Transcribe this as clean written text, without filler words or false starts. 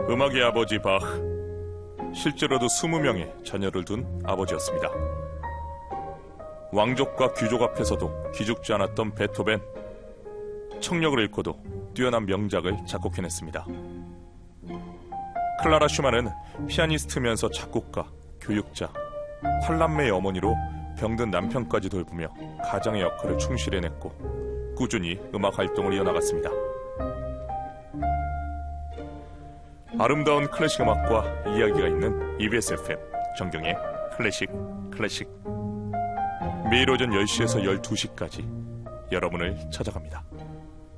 음악의 아버지 바흐, 실제로도 20명의 자녀를 둔 아버지였습니다. 왕족과 귀족 앞에서도 기죽지 않았던 베토벤, 청력을 잃고도 뛰어난 명작을 작곡해냈습니다. 클라라 슈만은 피아니스트면서 작곡가, 교육자, 8남매의 어머니로 병든 남편까지 돌보며 가장의 역할을 충실히 해냈고 꾸준히 음악 활동을 이어나갔습니다. 아름다운 클래식 음악과 이야기가 있는 EBS FM 정경의 클래식 매일 오전 10시에서 12시까지 여러분을 찾아갑니다.